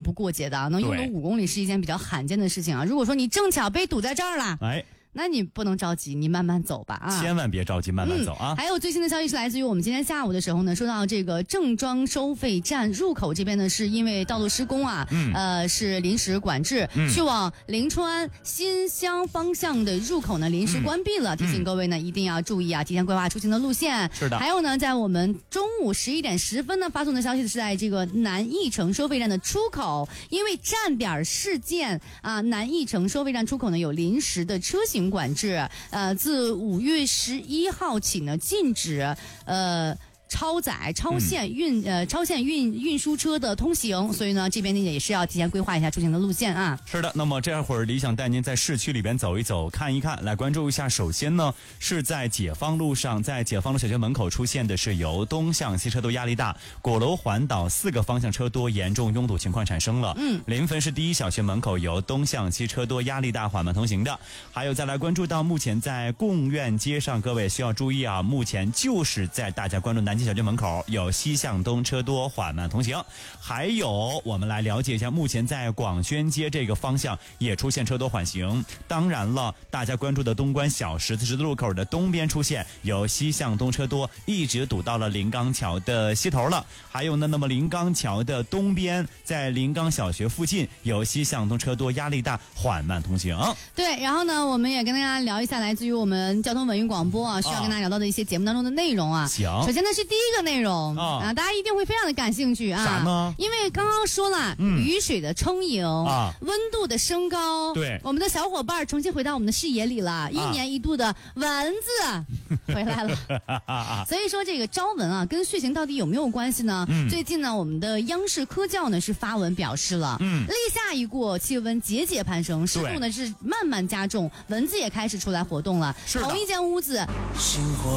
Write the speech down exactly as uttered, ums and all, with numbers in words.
不过节的啊，能拥堵五公里是一件比较罕见的事情啊。如果说你正巧被堵在这儿了， 哎。 那你不能着急，你慢慢走吧啊！ 千万别着急，慢慢走啊、 嗯！还有最新的消息是来自于我们今天下午的时候呢，说到这个郑庄收费站入口这边呢，是因为道路施工啊，嗯、呃是临时管制，嗯、去往临川新乡方向的入口呢临时关闭了，嗯、提醒各位呢一定要注意啊，提前规划出行的路线。 是的。 还有呢，在我们中午十一点十分呢发送的消息是在这个南义城收费站的出口，因为站点事件啊，南义城收费站出口呢有临时的车型管制。呃，自五月十一号起呢，禁止呃超载、超限运、嗯、呃超限运运输车的通行，所以呢，这边呢也是要提前规划一下出行的路线啊。 是的，那么这会儿理想带您在市区里边走一走、看一看，来关注一下。首先呢，是在解放路上，在解放路小学门口出现的是由东向西车多压力大，鼓楼环岛四个方向车多，严重拥堵情况产生了。嗯，临汾市第一小学门口由东向西车多压力大缓慢通行的。还有再来关注到目前在贡院街上，各位需要注意啊，目前就是在大家关注南京小学门口有西向东车多缓慢通行。还有我们来了解一下，目前在广宣街这个方向也出现车多缓行。当然了，大家关注的东关小十字十字路口的东边出现有西向东车多，一直堵到了临钢桥的西头了。还有呢，那么临钢桥的东边，在临钢小学附近有西向东车多压力大缓慢通行。 对，然后呢，我们也跟大家聊一下来自于我们交通文娱广播啊，需要跟大家聊到的一些节目当中的内容啊。 行， 首先呢是第一个内容 啊, 啊，大家一定会非常的感兴趣啊。 啥呢？ 因为刚刚说了，嗯、雨水的充盈啊，温度的升高， 对， 我们的小伙伴重新回到我们的视野里了。啊、一年一度的蚊子回来了，所以说这个招蚊啊，跟血型到底有没有关系呢？嗯、最近呢，我们的央视科教呢是发文表示了，嗯，立夏一过，气温节节攀升，湿度呢是慢慢加重，蚊子也开始出来活动了。同一间屋子，